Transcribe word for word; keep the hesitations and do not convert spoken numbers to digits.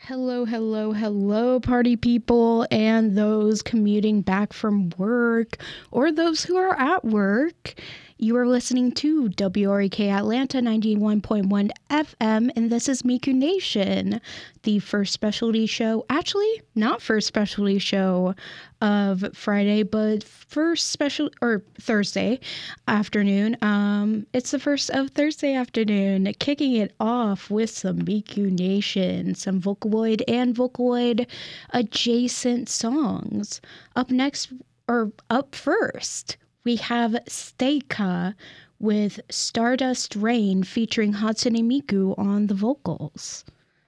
Hello, hello, hello, party people, and those commuting back from work, or those who are at work. You are listening to W R E K Atlanta ninety-one point one F M, and this is Miku Nation, the first specialty show, actually, not first specialty show of Friday, but first special, or Thursday afternoon. Um, it's the first of Thursday afternoon, kicking it off with some Miku Nation, some Vocaloid and Vocaloid adjacent songs. Up next, or up first, we have Steika with Stardust Rain featuring Hatsune Miku on the vocals.